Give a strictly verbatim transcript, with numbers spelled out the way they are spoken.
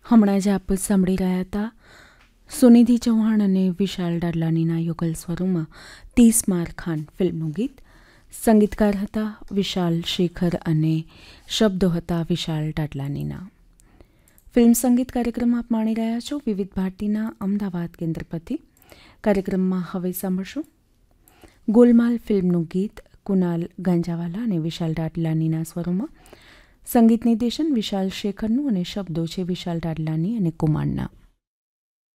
હમણાં જ આપ સાંભળી રહ્યા હતા સુનિધિ ચૌહાણ અને વિશાલ ડાડલાનીના યુગલ સ્વરોમાં તીસ માર ખાન ફિલ્મનું ગીત. સંગીતકાર હતા વિશાલ શેખર અને શબ્દો હતા વિશાલ ડાડલાનીના. ફિલ્મ સંગીત કાર્યક્રમ આપ માણી રહ્યા છો વિવિધ ભારતીના અમદાવાદ કેન્દ્ર પરથી. કાર્યક્રમમાં હવે સાંભળશું ગોલમાલ ફિલ્મનું ગીત કુનાલ ગાંજાવાલા અને વિશાલ ડાડલાનીના સ્વરોમાં. સંગીત નિર્દેશન વિશાલ શેખરનું અને શબ્દો છે વિશાલ ડાડલાની અને કુમારના.